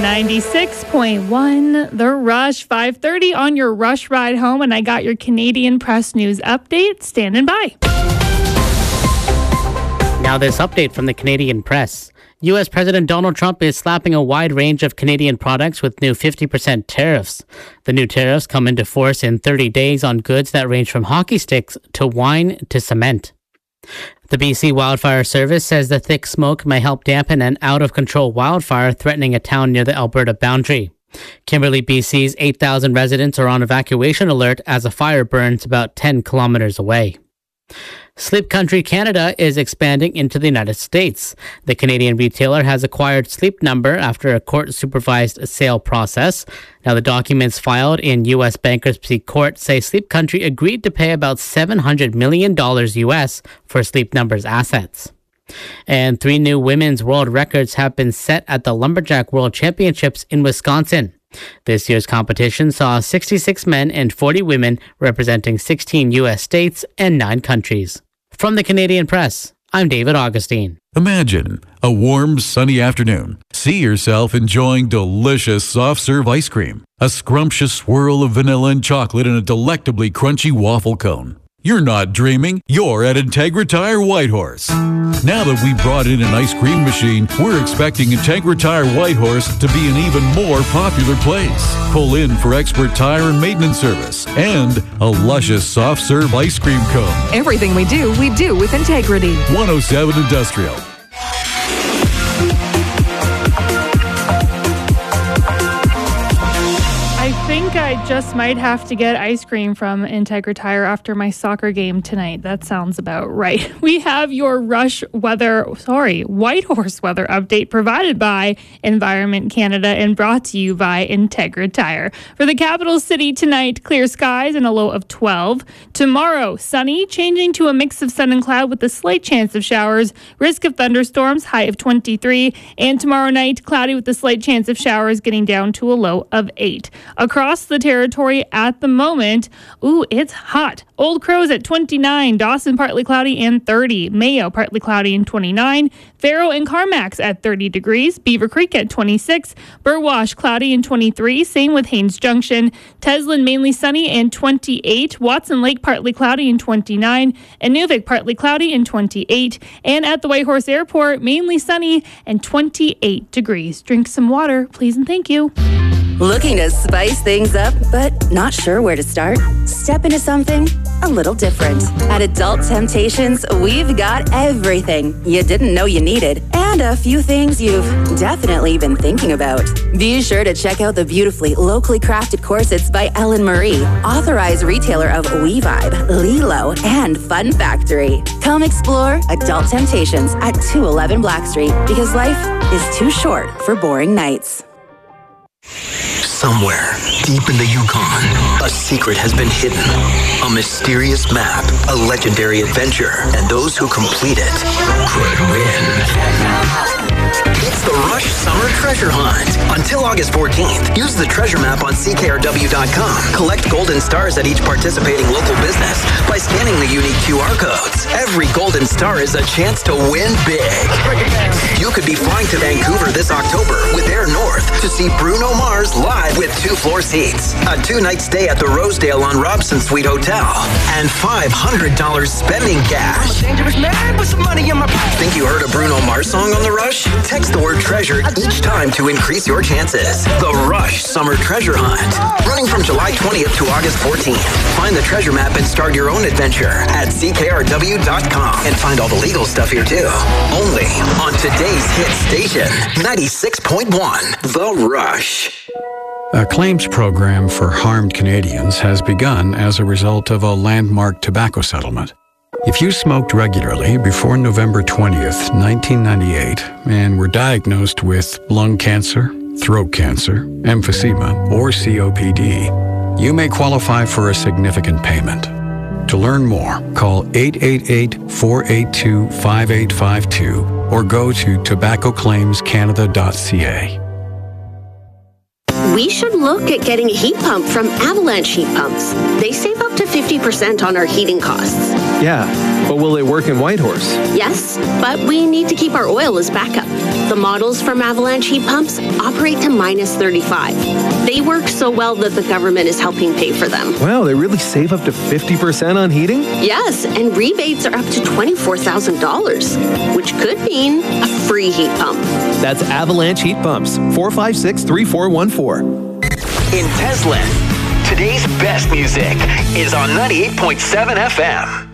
96.1 The Rush, 5:30 on your Rush ride home, and I got your Canadian Press News update. Standing by. Now this update from the Canadian Press. U.S. President Donald Trump is slapping a wide range of Canadian products with new 50% tariffs. The new tariffs come into force in 30 days on goods that range from hockey sticks to wine to cement. The BC Wildfire Service says the thick smoke may help dampen an out-of-control wildfire threatening a town near the Alberta boundary. Kimberley, BC's 8,000 residents are on evacuation alert as a fire burns about 10 kilometers away. Sleep Country Canada is expanding into the United States. The Canadian retailer has acquired Sleep Number after a court-supervised sale process. Now, the documents filed in U.S. bankruptcy court say Sleep Country agreed to pay about $700 million U.S. for Sleep Number's assets. And 3 new women's world records have been set at the Lumberjack World Championships in Wisconsin. This year's competition saw 66 men and 40 women representing 16 U.S. states and 9 countries. From the Canadian Press, I'm David Augustine. Imagine a warm, sunny afternoon. See yourself enjoying delicious soft-serve ice cream, a scrumptious swirl of vanilla and chocolate, and a delectably crunchy waffle cone. You're not dreaming. You're at Integra Tire Whitehorse. Now that we brought in an ice cream machine, we're expecting Integra Tire Whitehorse to be an even more popular place. Pull in for expert tire and maintenance service and a luscious soft-serve ice cream cone. Everything we do with integrity. 107 Industrial. I think I just might have to get ice cream from Integra Tire after my soccer game tonight. That sounds about right. We have your Whitehorse weather update provided by Environment Canada and brought to you by Integra Tire. For the capital city tonight, clear skies and a low of 12. Tomorrow, sunny, changing to a mix of sun and cloud with a slight chance of showers. Risk of thunderstorms, high of 23. And tomorrow night, cloudy with a slight chance of showers, getting down to a low of 8. Across the territory at the moment, it's hot. Old Crow's at 29, Dawson partly cloudy and 30, Mayo partly cloudy and 29, Faro and Carmacks at 30 degrees, Beaver Creek at 26, Burwash cloudy and 23, same with Haines Junction, Teslin mainly sunny and 28, Watson Lake partly cloudy and 29, Inuvik partly cloudy and 28, and at the Whitehorse Airport mainly sunny and 28 degrees. Drink some water, please and thank you. Looking to spice things up, but not sure where to start? Step into something a little different. At Adult Temptations, we've got everything you didn't know you needed, and a few things you've definitely been thinking about. Be sure to check out the beautifully locally crafted corsets by Ellen Marie, authorized retailer of WeVibe, Lilo, and Fun Factory. Come explore Adult Temptations at 211 Black Street, because life is too short for boring nights. Somewhere deep in the Yukon, a secret has been hidden. A mysterious map, a legendary adventure, and those who complete it could win. It's the Rush Summer Treasure Hunt. Until August 14th, use the treasure map on CKRW.com. Collect golden stars at each participating local business by scanning the unique QR codes. Every golden star is a chance to win big. You could be flying to Vancouver this October with Air North to see Bruno Mars live with 2-floor seats, a 2-night stay at the Rosedale on Robson Suite Hotel, and $500 spending cash. I'm a dangerous man with some money in my pocket. Think you heard a Bruno Mars song on The Rush? Text the word treasure each time to increase your chances. The Rush Summer Treasure Hunt, running from July 20th to August 14th. Find the treasure map and start your own adventure at CKRW.com. And find all the legal stuff here too. Only on today's hit station, 96.1 The Rush. A claims program for harmed Canadians has begun as a result of a landmark tobacco settlement. If you smoked regularly before November 20th, 1998, and were diagnosed with lung cancer, throat cancer, emphysema, or COPD, you may qualify for a significant payment. To learn more, call 888-482-5852 or go to tobaccoclaimscanada.ca. we should look at getting a heat pump from Avalanche Heat Pumps. They save up to 50% on our heating costs. Yeah, but will they work in Whitehorse? Yes, but we need to keep our oil as backup. The models from Avalanche Heat Pumps operate to minus 35. They work so well that the government is helping pay for them. Wow, they really save up to 50% on heating? Yes, and rebates are up to $24,000, which could mean a free heat pump. That's Avalanche Heat Pumps, 456-3414. In Teslin, today's best music is on 98.7 FM.